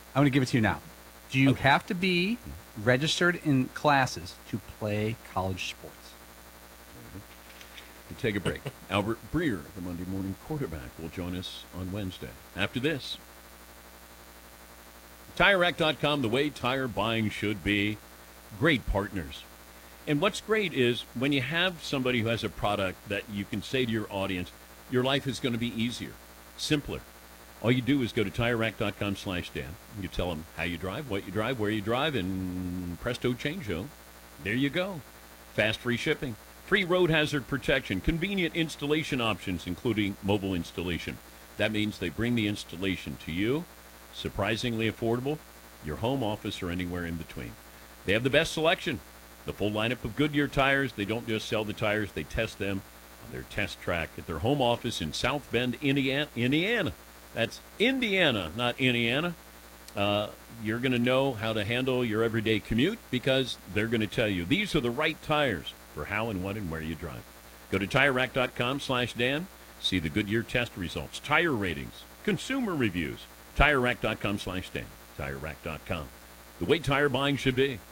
I'm going to give it to you now. Do you Okay. have to be registered in classes to play college sports? We'll take a break. Albert Breer, the Monday morning quarterback, will join us on Wednesday. After this, TireRack.com, the way tire buying should be. Great partners. And what's great is when you have somebody who has a product that you can say to your audience, your life is going to be easier, simpler. All you do is go to TireRack.com/Dan. You tell them how you drive, what you drive, where you drive, and presto changeo. There you go. Fast free shipping. Free road hazard protection. Convenient installation options, including mobile installation. That means they bring the installation to you. Surprisingly affordable. Your home, office, or anywhere in between. They have the best selection. The full lineup of Goodyear tires. They don't just sell the tires. They test them on their test track at their home office in South Bend, Indiana. That's Indiana, not Indiana. You're going to know how to handle your everyday commute because they're going to tell you these are the right tires for how and what and where you drive. Go to TireRack.com/Dan. See the Goodyear test results, tire ratings, consumer reviews. TireRack.com/Dan. TireRack.com. The way tire buying should be.